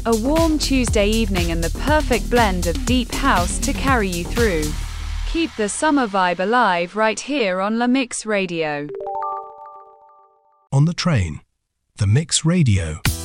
A warm Tuesday evening and the perfect blend of deep house to carry you through. Keep the summer vibe alive right here on La Mix Radio. On the train, the Mix Radio.